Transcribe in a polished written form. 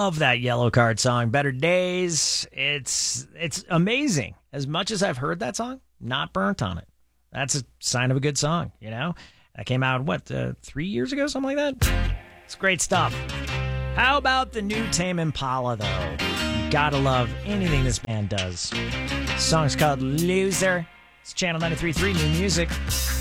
love that Yellow Card song, Better Days. It's amazing. As much as I've heard that song, not burnt on it. That's a sign of a good song, you know? That came out, 3 years ago, something like that? It's great stuff. How about the new Tame Impala, though? You gotta love anything this band does. The song's called Loser. It's Channel 93.3 New Music.